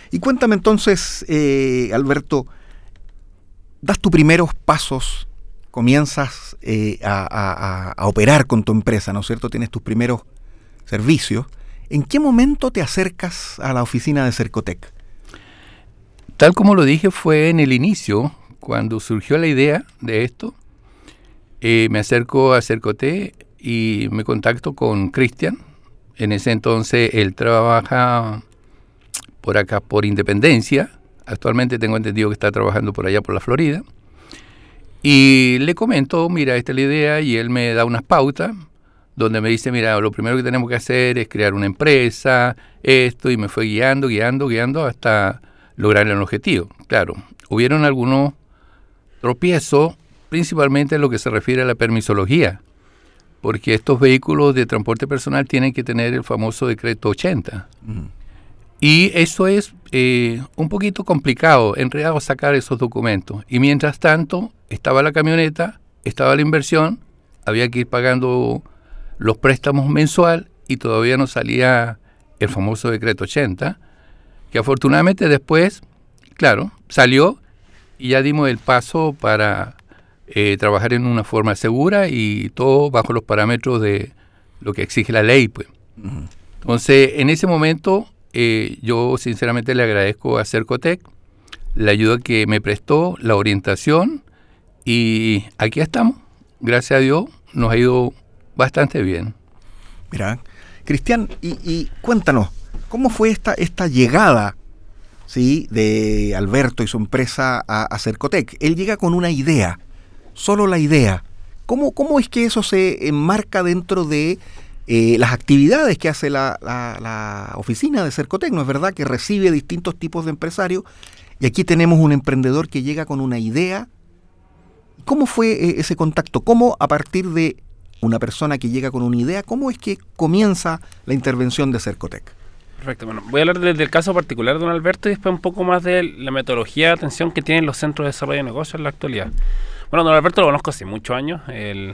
Y cuéntame entonces, Alberto, das tus primeros pasos, comienzas a operar con tu empresa, ¿no es cierto? Tienes tus primeros servicios. ¿En qué momento te acercas a la oficina de Cercotec? Tal como lo dije, fue en el inicio, cuando surgió la idea de esto. Me acerco a Cercotec y me contacto con Cristian. En ese entonces él trabaja por acá, por Independencia. Actualmente tengo entendido que está trabajando por allá por la Florida. Y le comento, mira, esta es la idea, y él me da unas pautas, donde me dice, mira, lo primero que tenemos que hacer es crear una empresa, esto, y me fue guiando hasta lograr el objetivo. Claro, hubieron algunos tropiezos, principalmente en lo que se refiere a la permisología, porque estos vehículos de transporte personal tienen que tener el famoso decreto 80. Uh-huh. Y eso es un poquito complicado, enredado sacar esos documentos. Y mientras tanto, estaba la camioneta, estaba la inversión, había que ir pagando los préstamos mensual y todavía no salía el famoso decreto 80, que afortunadamente después, claro, salió y ya dimos el paso para trabajar en una forma segura y todo bajo los parámetros de lo que exige la ley, pues. Uh-huh. Entonces, en ese momento, yo sinceramente le agradezco a Cercotec la ayuda que me prestó, la orientación, y aquí estamos. Gracias a Dios, nos ha ido bastante bien. Mira, Cristian, y cuéntanos, ¿cómo fue esta llegada, ¿sí?, de Alberto y su empresa a Cercotec? Él llega con una idea, solo la idea. ¿Cómo es que eso se enmarca dentro de las actividades que hace la oficina de Cercotec? ¿No es verdad que recibe distintos tipos de empresarios? Y aquí tenemos un emprendedor que llega con una idea. ¿Cómo fue ese contacto? ¿Cómo, a partir de una persona que llega con una idea, cómo es que comienza la intervención de Cercotec? Perfecto. Bueno, voy a hablar del caso particular de don Alberto y después un poco más de la metodología de atención que tienen los centros de desarrollo de negocios en la actualidad. Bueno, don Alberto lo conozco hace muchos años. Él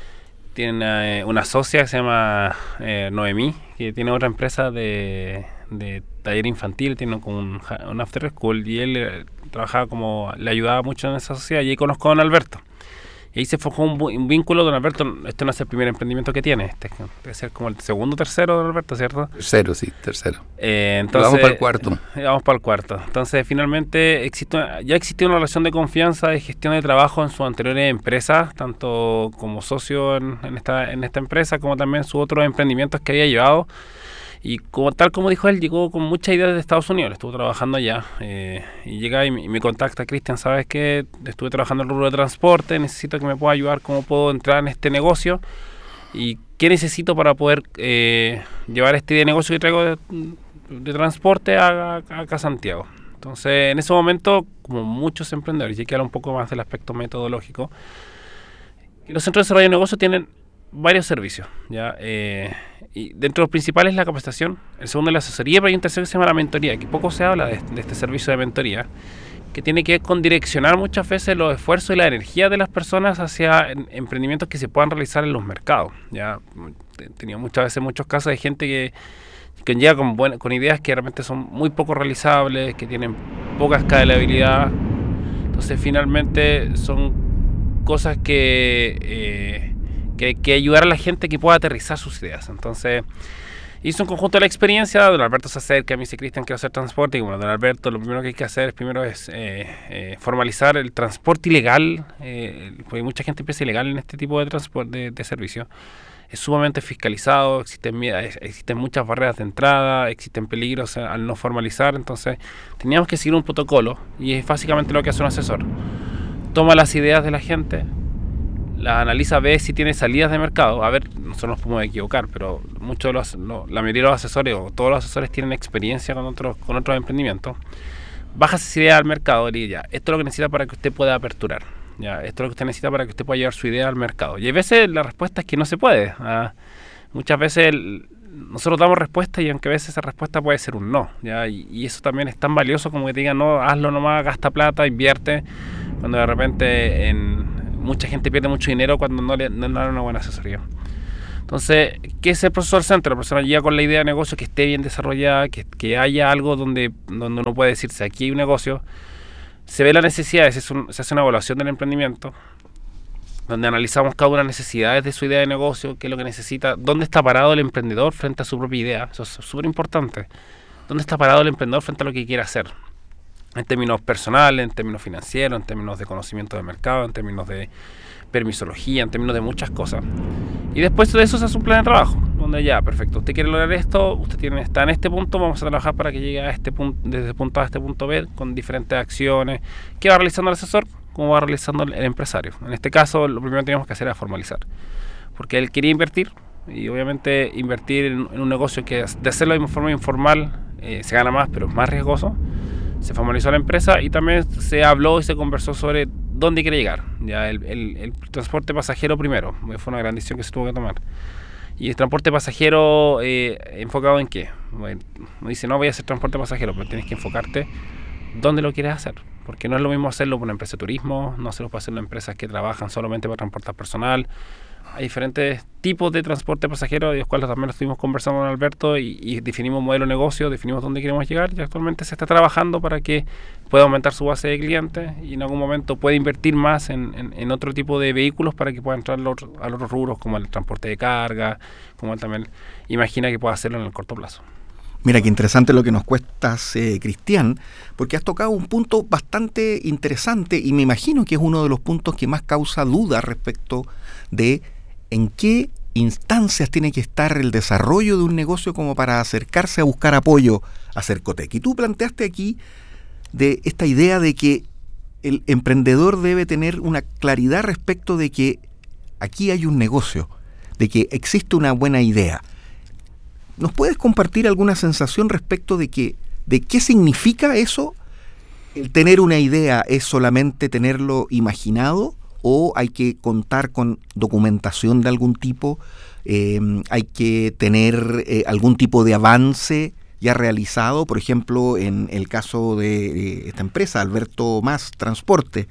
tiene una socia que se llama Noemí, que tiene otra empresa de taller infantil, tiene como un after school, y él trabajaba le ayudaba mucho en esa sociedad, y ahí conozco a don Alberto. Y ahí se forjó un vínculo. Don Alberto, este no es el primer emprendimiento que tiene, debe ser como el segundo o tercero, don Alberto, ¿cierto? Tercero, sí, tercero. Entonces, vamos para el cuarto. Vamos para el cuarto. Entonces, finalmente, ya existía una relación de confianza, de gestión de trabajo en sus anteriores empresas, tanto como socio en esta empresa, como también sus otros emprendimientos que había llevado. Y tal como dijo él, llegó con muchas ideas de Estados Unidos, estuvo trabajando allá, y llega y me contacta: Cristian, ¿sabes qué? Estuve trabajando en el rubro de transporte, necesito que me pueda ayudar, ¿cómo puedo entrar en este negocio? ¿Y qué necesito para poder llevar este negocio que traigo de transporte acá a Santiago? Entonces, en ese momento, como muchos emprendedores, y hay que hablar un poco más del aspecto metodológico, los centros de desarrollo de negocios tienen varios servicios, ¿ya? Y dentro de los principales es la capacitación, el segundo es la asesoría, pero hay un tercero que se llama la mentoría, que poco se habla de este servicio de mentoría, que tiene que ver con direccionar muchas veces los esfuerzos y la energía de las personas hacia emprendimientos que se puedan realizar en los mercados. Ya he tenido muchos casos de gente que llega con ideas que realmente son muy poco realizables, que tienen poca escalabilidad. Entonces, finalmente son cosas que ayudar a la gente que pueda aterrizar sus ideas. Entonces, hizo un conjunto de la experiencia. Don Alberto se acerca, me dice: Cristian, quiero hacer transporte. Y bueno, don Alberto, lo primero que hay que hacer es formalizar el transporte ilegal, porque mucha gente empieza ilegal en este tipo de transporte de servicio. Es sumamente fiscalizado, existen muchas barreras de entrada, existen peligros al no formalizar. Entonces, teníamos que seguir un protocolo, y es básicamente lo que hace un asesor. Toma las ideas de la gente, la analiza, ve si tiene salidas de mercado. A ver, nosotros nos podemos equivocar, pero la mayoría de los asesores, o todos los asesores, tienen experiencia con otros emprendimientos. Baja esa idea al mercado y dice: ya, esto es lo que necesita para que usted pueda aperturar. Ya, esto es lo que usted necesita para que usted pueda llevar su idea al mercado. Y a veces la respuesta es que no se puede. Muchas veces nosotros damos respuesta, y aunque a veces esa respuesta puede ser un no, ¿ya? Y eso también es tan valioso como que te digan: no, hazlo nomás, gasta plata, invierte, cuando de repente mucha gente pierde mucho dinero cuando no le dan una buena asesoría. Entonces, ¿qué es el Profesor Center? La persona llega con la idea de negocio que esté bien desarrollada, que haya algo donde uno puede decirse, aquí hay un negocio, se ve la necesidad, se hace una evaluación del emprendimiento, donde analizamos cada una de las necesidades de su idea de negocio, qué es lo que necesita, dónde está parado el emprendedor frente a su propia idea, eso es súper importante, dónde está parado el emprendedor frente a lo que quiere hacer, en términos personales, en términos financieros, en términos de conocimiento de mercado, en términos de permisología, en términos de muchas cosas. Y después de eso se hace un plan de trabajo, donde ya, perfecto, usted quiere lograr esto, está en este punto, vamos a trabajar para que llegue a este punto, desde este punto A a este punto B, con diferentes acciones que va realizando el asesor, como va realizando el empresario. En este caso, lo primero que teníamos que hacer era formalizar, porque él quería invertir, y obviamente invertir en un negocio que de hacerlo de forma informal se gana más, pero es más riesgoso. Se formalizó la empresa y también se habló y se conversó sobre dónde quiere llegar. Ya el transporte pasajero primero, fue una gran decisión que se tuvo que tomar. Y el transporte pasajero enfocado en qué. Bueno, uno dice, no voy a hacer transporte pasajero, pero tienes que enfocarte dónde lo quieres hacer. Porque no es lo mismo hacerlo por una empresa de turismo, no se lo puede hacer en empresas que trabajan solamente para transportar personal. Hay diferentes tipos de transporte pasajero, de los cuales también estuvimos conversando con Alberto y definimos un modelo de negocio, definimos dónde queremos llegar y actualmente se está trabajando para que pueda aumentar su base de clientes y en algún momento pueda invertir más en otro tipo de vehículos para que pueda entrar a los otros rubros como el transporte de carga, como él también imagina que pueda hacerlo en el corto plazo. Mira, qué interesante lo que nos cuentas, Cristian, porque has tocado un punto bastante interesante y me imagino que es uno de los puntos que más causa duda respecto de en qué instancias tiene que estar el desarrollo de un negocio como para acercarse a buscar apoyo a Cercotec. Y tú planteaste aquí de esta idea de que el emprendedor debe tener una claridad respecto de que aquí hay un negocio, de que existe una buena idea. ¿Nos puedes compartir alguna sensación respecto de qué significa eso? ¿El tener una idea es solamente tenerlo imaginado o hay que contar con documentación de algún tipo? ¿Hay que tener algún tipo de avance ya realizado? Por ejemplo, en el caso de esta empresa, Alberto Más Transporte,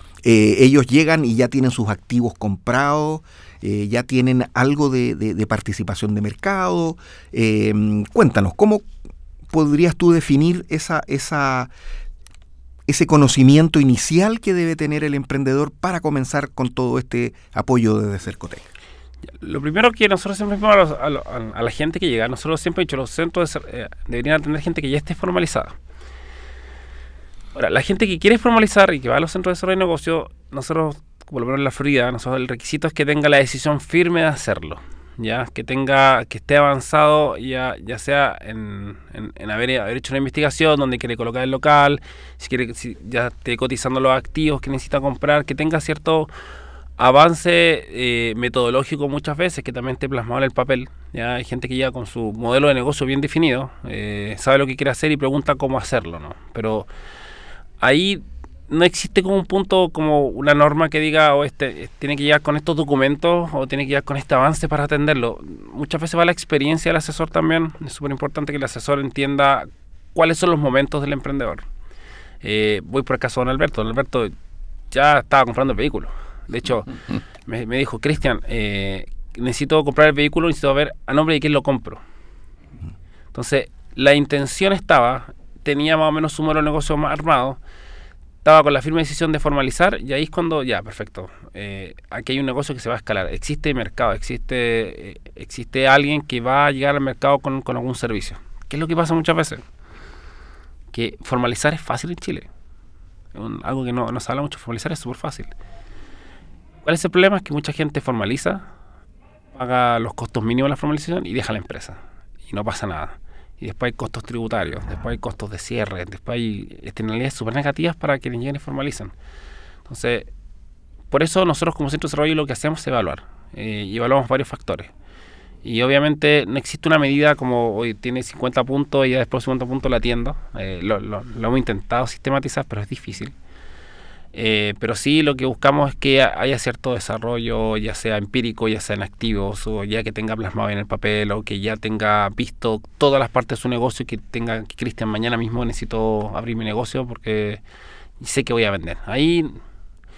ellos llegan y ya tienen sus activos comprados, ya tienen algo de participación de mercado. Cuéntanos, ¿cómo podrías tú definir ese conocimiento inicial que debe tener el emprendedor para comenzar con todo este apoyo desde Cercotec? Lo primero que nosotros siempre decimos a la gente que llega, nosotros siempre hemos dicho, los centros deberían atender gente que ya esté formalizada. Ahora, la gente que quiere formalizar y que va a los centros de desarrollo de negocio, nosotros, por lo menos en la Florida, el requisito es que tenga la decisión firme de hacerlo, ya que esté avanzado, ya sea en haber hecho una investigación donde quiere colocar el local, si ya esté cotizando los activos que necesita comprar, que tenga cierto avance metodológico muchas veces, que también esté plasmado en el papel. Ya hay gente que llega con su modelo de negocio bien definido, sabe lo que quiere hacer y pregunta cómo hacerlo, ¿no? Pero ahí no existe como un punto, como una norma que diga tiene que llegar con estos documentos o tiene que llegar con este avance para atenderlo. Muchas veces va la experiencia del asesor también. Es súper importante que el asesor entienda cuáles son los momentos del emprendedor. Voy por el caso de don Alberto. Don Alberto ya estaba comprando el vehículo. De hecho, me dijo, Cristian, necesito comprar el vehículo, necesito ver a nombre de quién lo compro. Entonces, la intención tenía más o menos su modelo de negocio más armado, estaba con la firme decisión de formalizar y ahí es cuando, ya, perfecto, aquí hay un negocio que se va a escalar, existe mercado, existe alguien que va a llegar al mercado con algún servicio. ¿Qué es lo que pasa muchas veces? Que formalizar es fácil en Chile. Algo que no se habla mucho, formalizar es súper fácil. ¿Cuál es el problema? Es que mucha gente formaliza, paga los costos mínimos de la formalización y deja la empresa. Y no pasa nada. Y después hay costos tributarios, después hay costos de cierre, después hay externalidades súper negativas para quienes lleguen y formalicen. Entonces, por eso nosotros como Centro de Desarrollo lo que hacemos es evaluar. Y evaluamos varios factores. Y obviamente no existe una medida como hoy tiene 50 puntos y ya después de 50 puntos la atiendo. Lo hemos intentado sistematizar, pero es difícil. Pero sí lo que buscamos es que haya cierto desarrollo, ya sea empírico, ya sea en activos, o ya que tenga plasmado en el papel, o que ya tenga visto todas las partes de su negocio y que Cristian, mañana mismo necesito abrir mi negocio porque sé que voy a vender. Ahí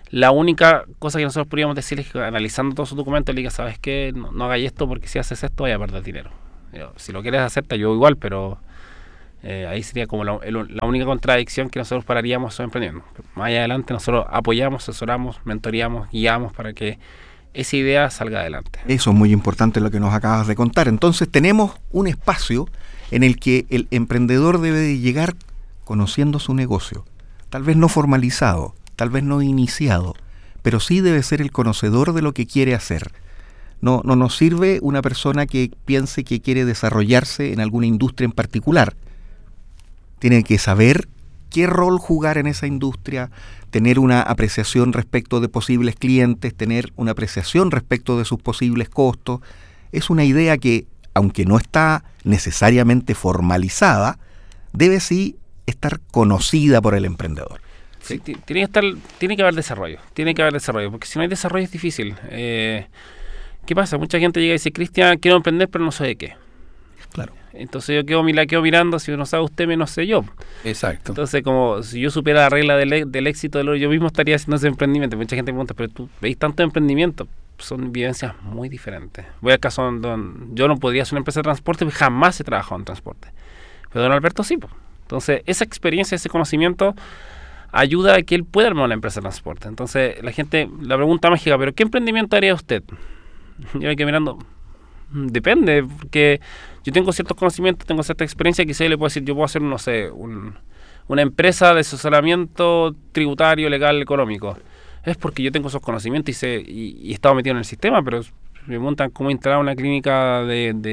La única cosa que nosotros podríamos decir es que analizando todos sus documentos, le diga, ¿sabes qué? No hagáis esto porque si haces esto vaya a perder dinero. Si lo quieres hacer, te ayudo igual, pero ahí sería como la única contradicción que nosotros pararíamos emprendiendo. Más allá adelante nosotros apoyamos, asesoramos, mentoreamos, guiamos para que esa idea salga adelante. Eso es muy importante lo que nos acabas de contar. Entonces tenemos un espacio en el que el emprendedor debe de llegar conociendo su negocio, tal vez no formalizado, tal vez no iniciado, pero sí debe ser el conocedor de lo que quiere hacer. No nos sirve una persona que piense que quiere desarrollarse en alguna industria en particular. Tiene que saber qué rol jugar en esa industria, tener una apreciación respecto de posibles clientes, tener una apreciación respecto de sus posibles costos. Es una idea que, aunque no está necesariamente formalizada, debe sí estar conocida por el emprendedor. Sí, tiene que haber desarrollo, porque si no hay desarrollo es difícil. ¿Qué pasa? Mucha gente llega y dice, Cristian, quiero emprender, pero no sé de qué. Claro. Entonces yo la quedo mirando, si no sabe usted, menos sé yo. Exacto. Entonces, como si yo supiera la regla del éxito, yo mismo estaría haciendo ese emprendimiento. Mucha gente me pregunta, pero tú veis tanto emprendimiento. Son vivencias muy diferentes. Voy al caso donde yo no podría hacer una empresa de transporte, porque jamás he trabajado en transporte. Pero don Alberto sí. Entonces, esa experiencia, ese conocimiento ayuda a que él pueda armar una empresa de transporte. Entonces, la pregunta mágica, ¿pero qué emprendimiento haría usted? Yo me quedo mirando, depende, porque yo tengo ciertos conocimientos, tengo cierta experiencia, quizá le puedo decir, yo puedo hacer, no sé, una empresa de asesoramiento tributario, legal, económico. Es porque yo tengo esos conocimientos y he estado metido en el sistema, pero me preguntan cómo instalar una clínica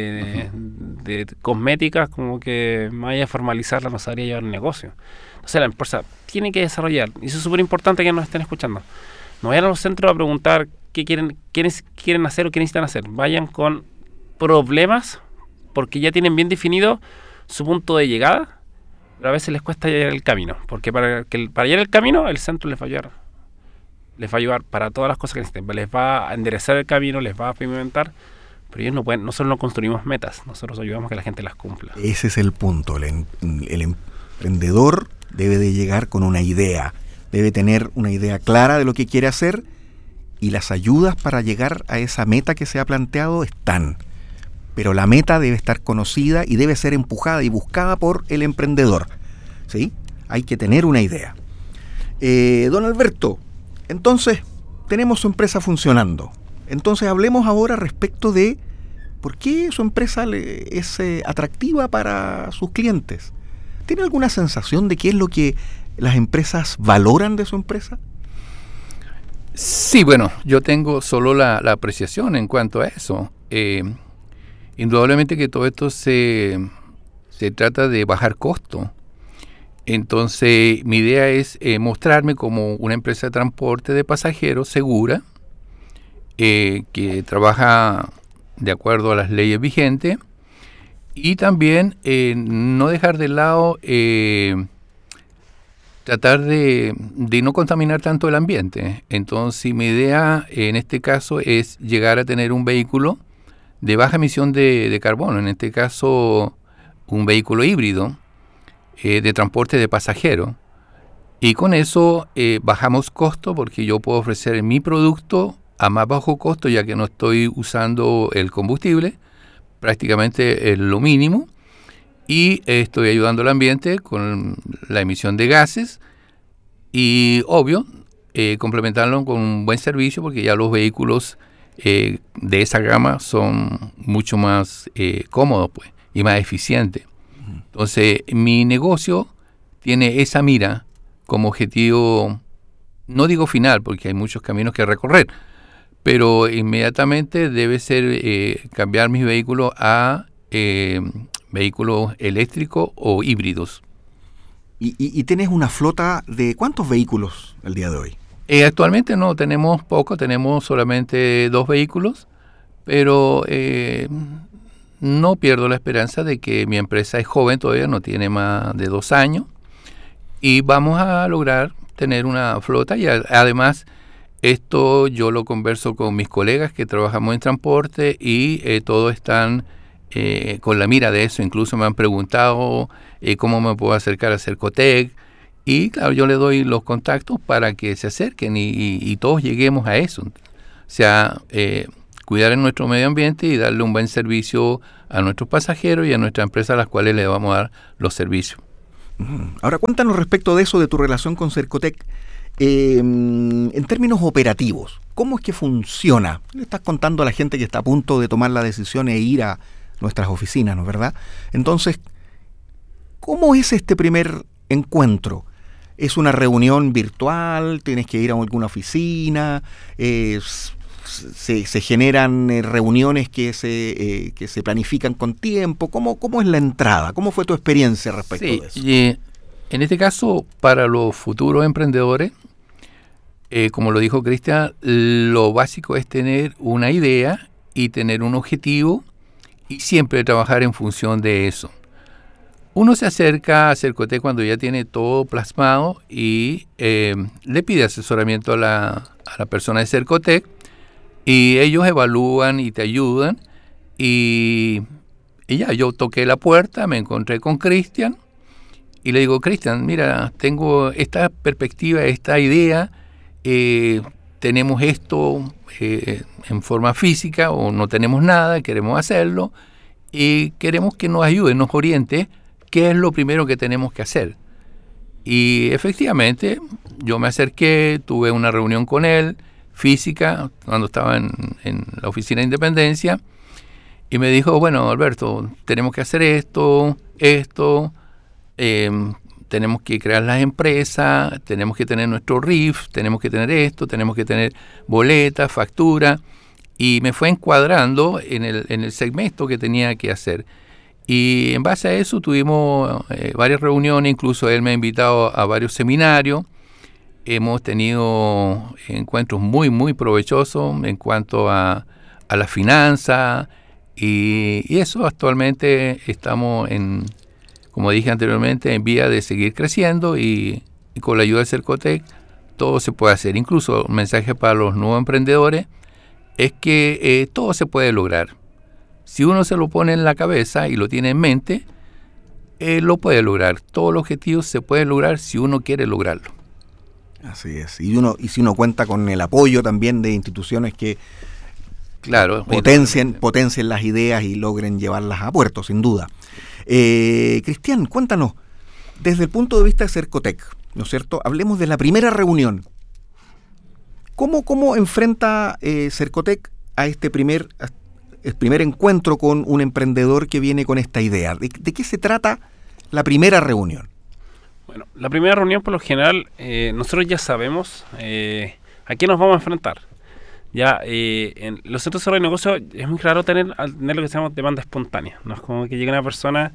de cosméticas, como que más allá de formalizarla no sabría llevar el negocio. O sea, la empresa tiene que desarrollar, y eso es súper importante que nos estén escuchando. No vayan a los centros a preguntar quiénes quieren hacer o qué necesitan hacer. Vayan con problemas, porque ya tienen bien definido su punto de llegada, pero a veces les cuesta llegar el camino, porque para llegar el camino, el centro les va a ayudar para todas las cosas que necesiten, les va a enderezar el camino, les va a pavimentar, pero ellos no pueden, nosotros no construimos metas, nosotros ayudamos a que la gente las cumpla. Ese es el punto, el emprendedor debe de llegar con una idea, debe tener una idea clara de lo que quiere hacer, y las ayudas para llegar a esa meta que se ha planteado están. Pero la meta debe estar conocida y debe ser empujada y buscada por el emprendedor, ¿sí? Hay que tener una idea. Don Alberto, entonces tenemos su empresa funcionando. Entonces hablemos ahora respecto de por qué su empresa es atractiva para sus clientes. ¿Tiene alguna sensación de qué es lo que las empresas valoran de su empresa? Sí, bueno, yo tengo solo la apreciación en cuanto a eso. Indudablemente que todo esto se trata de bajar costo. Entonces, mi idea es mostrarme como una empresa de transporte de pasajeros segura, que trabaja de acuerdo a las leyes vigentes, y también no dejar de lado tratar de no contaminar tanto el ambiente. Entonces, mi idea en este caso es llegar a tener un vehículo de baja emisión de carbono, en este caso un vehículo híbrido de transporte de pasajeros. Y con eso bajamos costo, porque yo puedo ofrecer mi producto a más bajo costo, ya que no estoy usando el combustible, prácticamente lo mínimo. Y estoy ayudando al ambiente con la emisión de gases y, obvio, complementarlo con un buen servicio, porque ya los vehículos de esa gama son mucho más cómodos, pues, y más eficientes. Entonces, mi negocio tiene esa mira como objetivo, no digo final, porque hay muchos caminos que recorrer, pero inmediatamente debe ser cambiar mis vehículos a vehículos eléctricos o híbridos. ¿Y tienes una flota de cuántos vehículos al día de hoy? Actualmente no tenemos poco, tenemos solamente 2 vehículos, pero no pierdo la esperanza de que mi empresa es joven, todavía no tiene más de 2 años, y vamos a lograr tener una flota. Y además, esto yo lo converso con mis colegas que trabajamos en transporte, y todos están con la mira de eso. Incluso me han preguntado cómo me puedo acercar a Cercotec, Y claro, yo le doy los contactos para que se acerquen y todos lleguemos a eso. O sea, cuidar en nuestro medio ambiente y darle un buen servicio a nuestros pasajeros y a nuestras empresas a las cuales le vamos a dar los servicios. Ahora, cuéntanos respecto de eso, de tu relación con Cercotec, en términos operativos. ¿Cómo es que funciona? Le estás contando a la gente que está a punto de tomar la decisión e ir a nuestras oficinas, ¿no es verdad? Entonces, ¿cómo es este primer encuentro? ¿Es una reunión virtual? ¿Tienes que ir a alguna oficina? ¿Se generan reuniones que se planifican con tiempo? ¿Cómo es la entrada? ¿Cómo fue tu experiencia respecto de eso? Y en este caso, para los futuros emprendedores, como lo dijo Cristian, lo básico es tener una idea y tener un objetivo y siempre trabajar en función de eso. Uno se acerca a Cercotec cuando ya tiene todo plasmado y le pide asesoramiento a la persona de Cercotec y ellos evalúan y te ayudan y ya, yo toqué la puerta, me encontré con Cristian y le digo, Cristian, mira, tengo esta perspectiva, esta idea, tenemos esto en forma física o no tenemos nada, queremos hacerlo y queremos que nos ayude, nos oriente qué es lo primero que tenemos que hacer. Y efectivamente yo me acerqué, tuve una reunión con él física cuando estaba en la oficina de Independencia y me dijo, bueno, Alberto, tenemos que hacer esto, tenemos que crear las empresas, tenemos que tener nuestro RIF, tenemos que tener esto, tenemos que tener boletas, factura, y me fue encuadrando en el segmento que tenía que hacer. Y en base a eso tuvimos varias reuniones, incluso él me ha invitado a varios seminarios, hemos tenido encuentros muy, muy provechosos en cuanto a la finanza, y eso actualmente estamos como dije anteriormente, en vía de seguir creciendo y con la ayuda de Cercotec todo se puede hacer. Incluso un mensaje para los nuevos emprendedores es que todo se puede lograr. Si uno se lo pone en la cabeza y lo tiene en mente, lo puede lograr. Todos los objetivos se pueden lograr si uno quiere lograrlo. Así es. Y si uno cuenta con el apoyo también de instituciones que potencien las ideas y logren llevarlas a puerto, sin duda. Cristian, cuéntanos, desde el punto de vista de Cercotec, ¿no es cierto? Hablemos de la primera reunión. ¿Cómo enfrenta Cercotec a el primer encuentro con un emprendedor que viene con esta idea? ¿De qué se trata la primera reunión? Bueno, la primera reunión por lo general, nosotros ya sabemos a qué nos vamos a enfrentar. Ya en los centros de negocio es muy raro tener lo que se llama demanda espontánea. No es como que llegue una persona,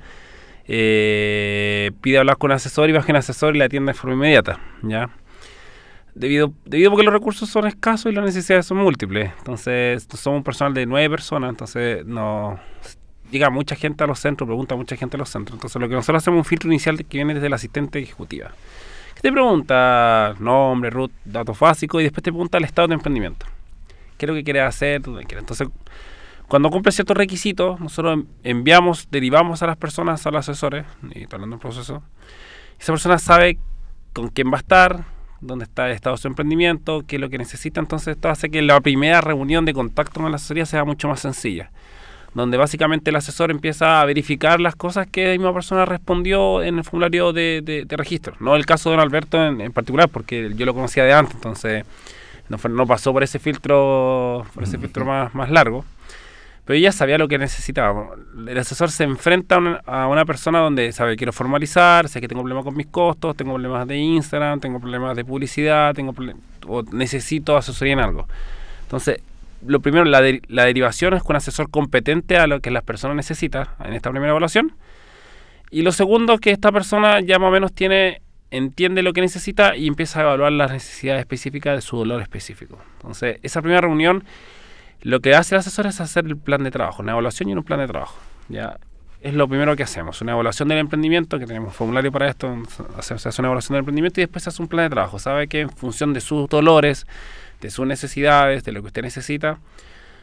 pide hablar con un asesor y baje un asesor y la atienda de forma inmediata, ¿ya? Debido a que los recursos son escasos y las necesidades son múltiples. Entonces, somos un personal de 9 personas, entonces no llega mucha gente a los centros, pregunta mucha gente a los centros. Entonces, lo que nosotros hacemos es un filtro inicial que viene desde la asistente ejecutiva, que te pregunta nombre, root, datos básicos y después te pregunta el estado de emprendimiento. ¿Qué es lo que quieres hacer? Entonces, cuando cumple ciertos requisitos, nosotros derivamos a las personas, a los asesores, y está hablando del proceso. Esa persona sabe con quién va a estar, dónde está el estado de su emprendimiento, qué es lo que necesita. Entonces, esto hace que la primera reunión de contacto con la asesoría sea mucho más sencilla, donde básicamente el asesor empieza a verificar las cosas que la misma persona respondió en el formulario de registro. No el caso de don Alberto en particular, porque yo lo conocía de antes, entonces no pasó por ese filtro más largo, pero ella sabía lo que necesitaba. El asesor se enfrenta a una persona donde sabe, quiero formalizar, sé que tengo problemas con mis costos, tengo problemas de Instagram, tengo problemas de publicidad, o necesito asesoría en algo. Entonces, lo primero, la derivación es con un asesor competente a lo que las personas necesitan en esta primera evaluación. Y lo segundo, que esta persona ya más o menos entiende lo que necesita y empieza a evaluar las necesidades específicas de su dolor específico. Entonces, esa primera reunión, lo que hace el asesor es hacer el plan de trabajo, una evaluación y un plan de trabajo. Ya es lo primero que hacemos, una evaluación del emprendimiento, que tenemos un formulario para esto, se hace una evaluación del emprendimiento y después se hace un plan de trabajo. Sabe que en función de sus dolores, de sus necesidades, de lo que usted necesita,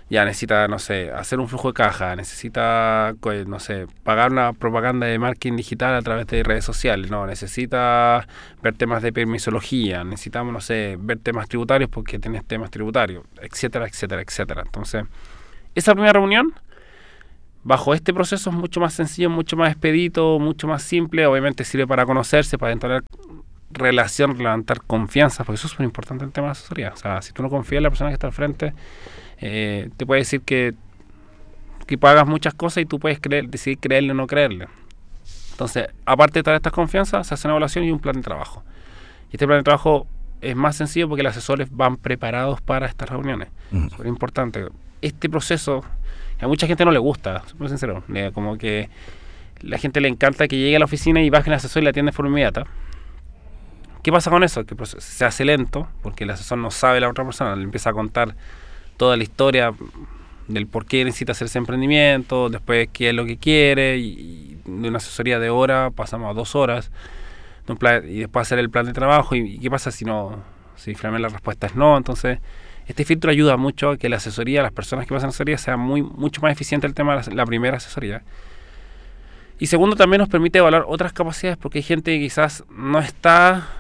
ya necesita, no sé, hacer un flujo de caja, necesita, no sé, pagar una propaganda de marketing digital a través de redes sociales, no, necesita ver temas de permisología, necesitamos, no sé, ver temas tributarios porque tienes temas tributarios, etcétera, etcétera, etcétera. Entonces, esa primera reunión, bajo este proceso, es mucho más sencillo, mucho más expedito, mucho más simple, obviamente sirve para conocerse, para entrar relación, levantar confianza, porque eso es muy importante en el tema de asesoría. O sea, si tú no confías en la persona que está al frente, te puede decir que pagas muchas cosas y tú puedes decidir creerle o no creerle. Entonces, aparte de todas estas confianzas, se hace una evaluación y un plan de trabajo. Y este plan de trabajo es más sencillo porque los asesores van preparados para estas reuniones. Es muy importante. Este proceso, a mucha gente no le gusta, soy muy sincero, como que la gente le encanta que llegue a la oficina y baje el asesor y la atiende de forma inmediata. ¿Qué pasa con eso? Que el proceso se hace lento porque el asesor no sabe la otra persona, le empieza a contar toda la historia del por qué necesita hacer ese emprendimiento, después qué es lo que quiere, y de una asesoría de hora pasamos a 2 horas, y después hacer el plan de trabajo, y qué pasa si finalmente la respuesta es no. Entonces, este filtro ayuda mucho a que la asesoría, las personas que pasan asesoría, sea mucho más eficiente el tema de la primera asesoría. Y segundo, también nos permite evaluar otras capacidades, porque hay gente que quizás no está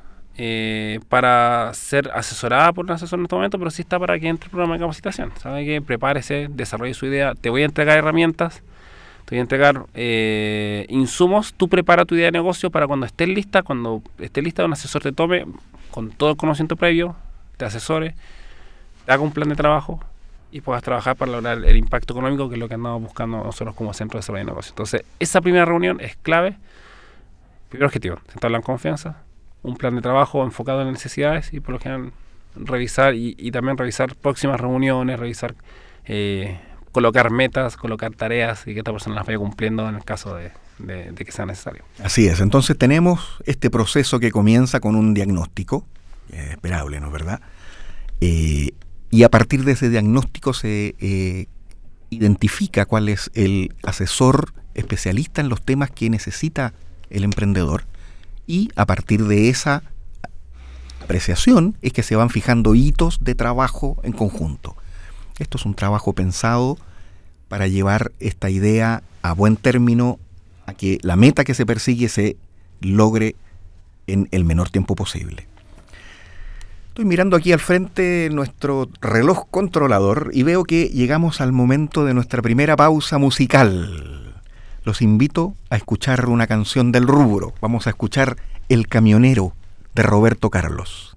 para ser asesorada por un asesor en este momento, pero sí está para que entre el programa de capacitación. Sabe que prepárese, desarrolle su idea, te voy a entregar herramientas, te voy a entregar insumos, tú prepara tu idea de negocio para cuando esté lista un asesor te tome con todo el conocimiento previo, te asesore, te haga un plan de trabajo y puedas trabajar para lograr el impacto económico, que es lo que andamos buscando nosotros como centro de desarrollo de negocio. Entonces, esa primera reunión es clave. Primer objetivo, sentarla en confianza, un plan de trabajo enfocado en necesidades y por lo general revisar y también revisar próximas reuniones, colocar metas, colocar tareas y que esta persona las vaya cumpliendo en el caso de que sea necesario. Así es, entonces tenemos este proceso que comienza con un diagnóstico, esperable, ¿no es verdad? Y a partir de ese diagnóstico se identifica cuál es el asesor especialista en los temas que necesita el emprendedor, y a partir de esa apreciación es que se van fijando hitos de trabajo en conjunto. Esto es un trabajo pensado para llevar esta idea a buen término, a que la meta que se persigue se logre en el menor tiempo posible. Estoy mirando aquí al frente nuestro reloj controlador y veo que llegamos al momento de nuestra primera pausa musical. Los invito a escuchar una canción del rubro. Vamos a escuchar El Camionero de Roberto Carlos.